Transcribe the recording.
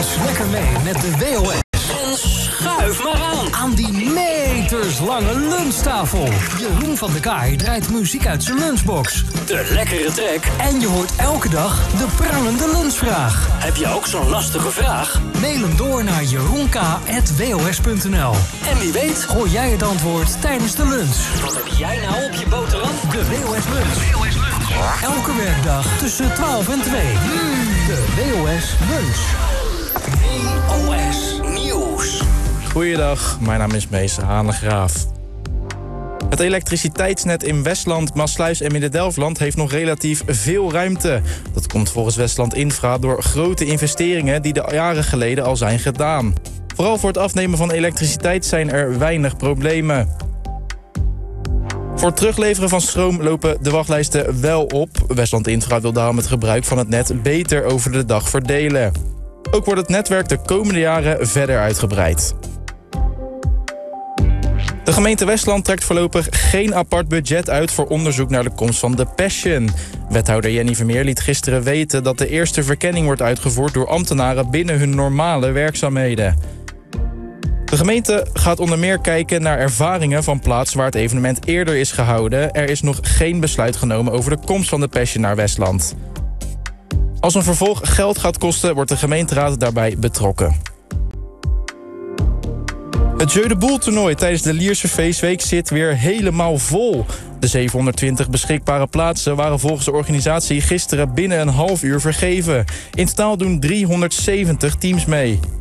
Lunch lekker mee met de WOS. En schuif maar aan die meterslange lunchtafel. Jeroen van der Kaai draait muziek uit zijn lunchbox. de lekkere trek. En je hoort elke dag de prangende lunchvraag. Heb je ook zo'n lastige vraag? Mail hem door naar jeroenk@wos.nl. En wie weet hoor jij het antwoord tijdens de lunch. Wat heb jij nou op je boterham? De WOS Lunch. Elke werkdag tussen 12 en 2. De WOS Lunch. WOS Nieuws. Goeiedag, mijn naam is Mees Hanegraaf. Het elektriciteitsnet in Westland, Maassluis en Midden-Delfland heeft nog relatief veel ruimte. Dat komt volgens Westland Infra door grote investeringen die de jaren geleden al zijn gedaan. Vooral voor het afnemen van elektriciteit zijn er weinig problemen. Voor het terugleveren van stroom lopen de wachtlijsten wel op. Westland Infra wil daarom het gebruik van het net beter over de dag verdelen. Ook wordt het netwerk de komende jaren verder uitgebreid. De gemeente Westland trekt voorlopig geen apart budget uit voor onderzoek naar de komst van The Passion. Wethouder Jenny Vermeer liet gisteren weten dat de eerste verkenning wordt uitgevoerd door ambtenaren binnen hun normale werkzaamheden. De gemeente gaat onder meer kijken naar ervaringen van plaatsen waar het evenement eerder is gehouden. Er is nog geen besluit genomen over de komst van The Passion naar Westland. Als een vervolg geld gaat kosten, wordt de gemeenteraad daarbij betrokken. Het Jeu de Boel toernooi tijdens de Lierse Feestweek zit weer helemaal vol. De 720 beschikbare plaatsen waren volgens de organisatie gisteren binnen een half uur vergeven. In totaal doen 370 teams mee.